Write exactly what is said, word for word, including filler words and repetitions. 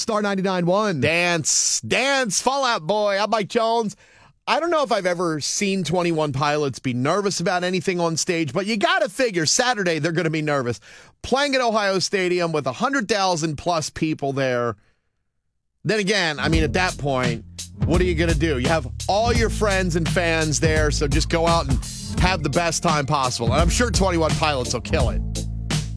Star ninety-nine one. Dance, dance, Fall Out Boy. I'm Mike Jones. I don't know if I've ever seen twenty-one Pilots be nervous about anything on stage, but you got to figure Saturday they're going to be nervous. Playing at Ohio Stadium with one hundred thousand plus people there. Then again, I mean, at that point, what are you going to do? You have all your friends and fans there, so just go out and have the best time possible. And I'm sure twenty-one Pilots will kill it.